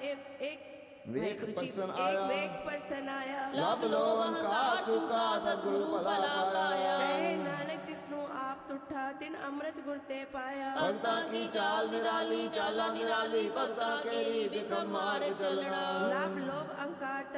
एक ਵੇਖ ਪਰਸਨ एक ਆਇਆ वेग परसन आया। ਲਬ ਲੋਭ ਹੰਕਾਰ ਚੁਕਾ ਸਤਿਗੁਰੂ ਭਲਾ ਪਾਇਆ। ਕਹੇ ਨਾਨਕ ਜਿਸਨੂੰ ਆਪ ਤੁਠਾ ਤਿਨ ਅੰਮ੍ਰਿਤ ਗੁਰ ਤੇ ਪਾਇਆ। ਭਗਤਾਂ ਕੀ ਚਾਲ ਨਿਰਾਲੀ ਚਾਲਾਂ ਨਿਰਾਲੀ ਭਗਤਾਂ ਕੇਰੀ ਬਿਕਮ ਮਾਰ ਚੱਲਣਾ। ਲਬ ਲੋਭ ਅਹੰਕਾਰ